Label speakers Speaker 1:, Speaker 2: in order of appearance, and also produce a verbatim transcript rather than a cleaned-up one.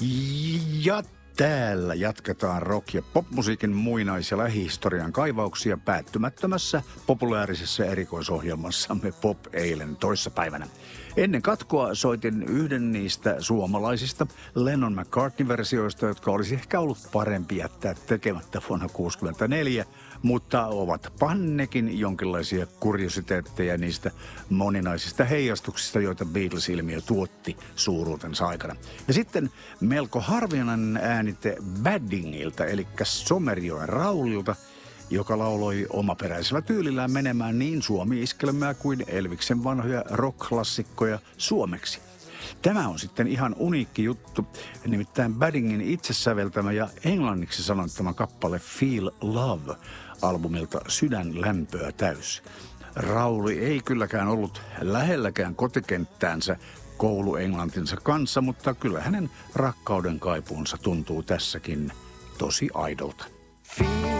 Speaker 1: Ja täällä jatketaan rock- ja popmusiikin muinais- ja lähihistorian kaivauksia päättymättömässä populaarisessa erikoisohjelmassamme Pop eilen toissapäivänä. Ennen katkoa soitin yhden niistä suomalaisista Lennon McCartney-versioista, jotka olisi ehkä ollut parempi jättää tekemättä vuonna kuusikymmentäneljä, mutta ovat pannekin jonkinlaisia kuriositeetteja niistä moninaisista heijastuksista, joita Beatles-ilmiö tuotti suuruutensa aikana. Ja sitten melko harvinainen äänite Baddingiltä, eli Somerjoen Raulilta, joka lauloi omaperäisellä tyylillään menemään niin suomi-iskelmää kuin Elviksen vanhoja rock-klassikkoja suomeksi. Tämä on sitten ihan uniikki juttu, nimittäin Baddingin itse säveltämä ja englanniksi sanottama kappale Feel Love albumilta Sydän lämpöä täys. Rauli ei kylläkään ollut lähelläkään kotikenttäänsä kouluenglantinsa kanssa, mutta kyllä hänen rakkauden kaipuunsa tuntuu tässäkin tosi aidolta.